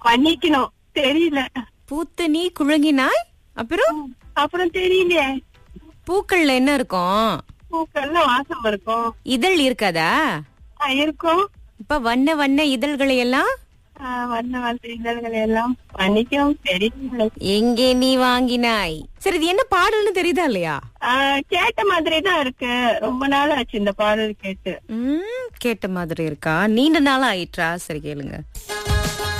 மன்னிக்கணும், தெரியல. பூத்து நீ குழுங்கினாய். அப்புறம் அப்புறம் தெரியலையே. பூக்கள்ல என்ன இருக்கும்? பூக்கள்ல வாசம் இருக்கும். இதழ் இருக்காதா? இருக்கும். இப்ப வண்ண வண்ண இதழ்களை எல்லாம் வண்ண வண்ண இதழ்கள் எல்லாம் மன்னிக்கவும் தெரியல. எங்கே நீ வாங்கினாய்? சரி, இது என்ன பாடல்னு தெரியுதா இல்லையா? கேட்ட மாதிரி தான் இருக்கு. ரொம்ப நாள் ஆச்சு இந்த பாடல் கேட்டு. கேட்ட மாதிரி இருக்கா? நீண்ட நாள் ஆயிற்றா? சரி, கேளுங்க.